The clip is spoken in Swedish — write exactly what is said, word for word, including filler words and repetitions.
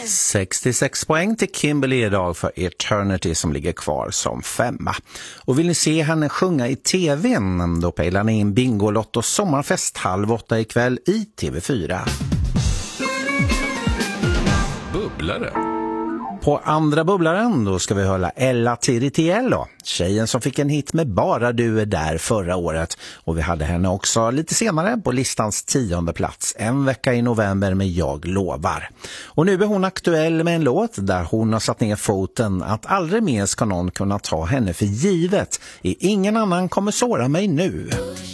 sextiosex poäng till Kimberly idag för Eternity som ligger kvar som femma. Och vill ni se henne sjunga i tvn, då pejlar ni in Bingolotto sommarfest halv åtta ikväll i T V fyra. Bubblare. På andra bubblaren då ska vi höra Ella Tiritiello, tjejen som fick en hit med Bara du är där förra året. Och vi hade henne också lite senare på listans tionde plats, en vecka i november med Jag lovar. Och nu är hon aktuell med en låt där hon har satt ner foten att aldrig mer ska någon kunna ta henne för givet. Ingen annan kommer såra mig nu.